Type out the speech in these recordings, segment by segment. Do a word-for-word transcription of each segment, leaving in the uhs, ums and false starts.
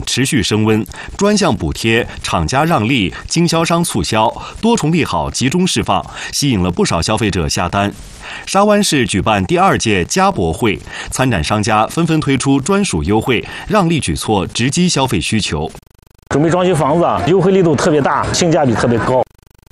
持续升温，专项补贴、厂家让利、经销商促销，多重利好集中释放，吸引了不少消费者下单。沙湾市举办第二届家博会，参展商家纷纷推出专属优惠、让利举措，直击消费需求。 准备装修房子啊，优惠力度特别大，性价比特别高。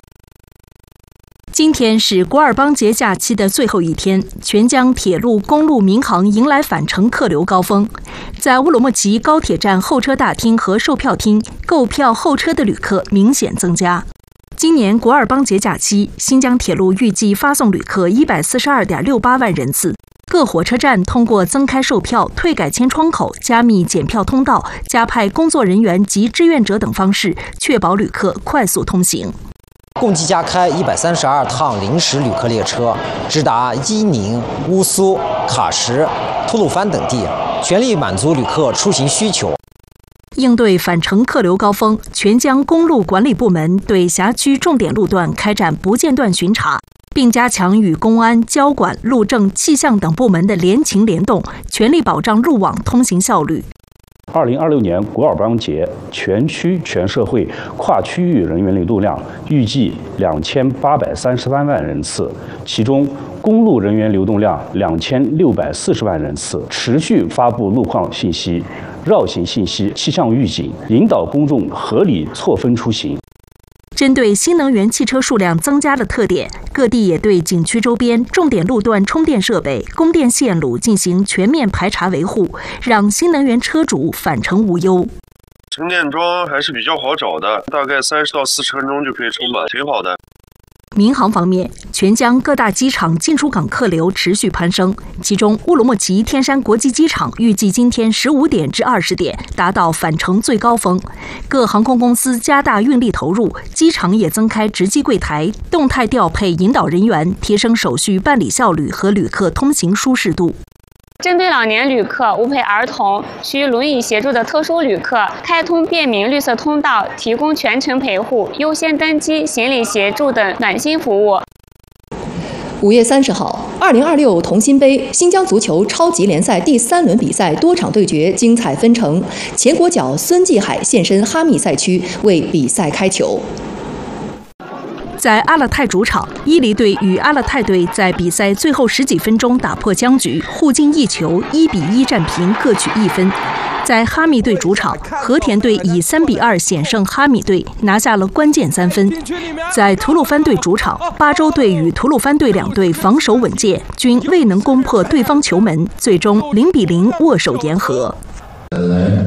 今天是古尔邦节假期的最后一天，全疆铁路、公路、民航迎来返程客流高峰。在乌鲁木齐高铁站候车大厅和售票厅，购票候车的旅客明显增加。今年古尔邦节假期，新疆铁路预计发送旅客一百四十二点六八万人次。各火车站通过增开售票、退改签窗口、加密检票通道、加派工作人员及志愿者等方式，确保旅客快速通行。 共计加开一百三十二趟临时旅客列车，直达伊宁、乌苏、喀什、吐鲁番等地，全力满足旅客出行需求。 应对返程客流高峰，全疆公路管理部门对辖区重点路段开展不间断巡查，并加强与公安、交管、路政、气象等部门的联勤联动，全力保障路网通行效率。 二零二六年古尔邦节全区全社会跨区域人员流动量预计两千八百三十三万人次，其中公路人员流动量两千六百四十万人次。持续发布路况信息、绕行信息、气象预警，引导公众合理错峰出行。 针对新能源汽车数量增加的特点，各地也对景区周边重点路段充电设备、供电线路进行全面排查维护，让新能源车主返程无忧。 充电桩还是比较好找的，大概三十到四十分钟就可以充满，挺好的。 民航方面，全疆各大机场进出港客流持续攀升，其中乌鲁木齐天山国际机场预计今天十五点至二十点达到返程最高峰。各航空公司加大运力投入，机场也增开值机柜台，动态调配引导人员，提升手续办理效率和旅客通行舒适度。 针对老年旅客、无陪儿童、需轮椅协助的特殊旅客，开通便民绿色通道，提供全程陪护、优先登机、行李协助等暖心服务。 五月三十号，二零二六同心杯新疆足球超级联赛第三轮比赛多场对决精彩纷呈，前国脚孙继海现身哈密赛区为比赛开球。 在阿勒泰主场，伊犁队与阿勒泰队在比赛最后十几分钟打破僵局，互进一球，一比一战平，各取一分。在哈密队主场，和田队以三比二险胜哈密队，拿下了关键三分。在吐鲁番队主场，巴州队与吐鲁番队两队防守稳健，均未能攻破对方球门，最终零比零握手言和。 来